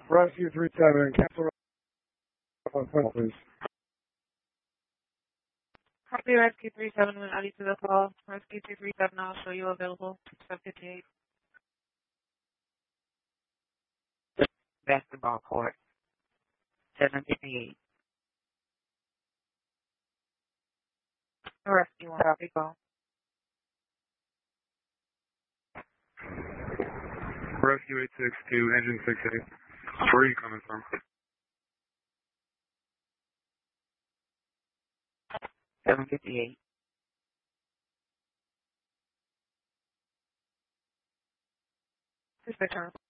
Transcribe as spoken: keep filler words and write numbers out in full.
Rescue three seven, cancel on phone, please. Copy Rescue three seven when added to the call. Rescue two three seven, I'll show you available. seven fifty-eight. Basketball court. seven fifty-eight. Rescue one, copy call. Rescue eight six two, engine six eight. Where are you coming from? seven fifty-eight. Dispatcher.